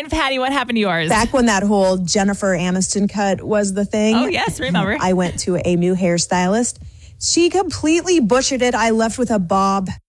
And Patty, what happened to yours? Back when that whole Jennifer Aniston cut was the thing. Oh, yes, remember. I went to a new hairstylist. She completely butchered it. I left with a bob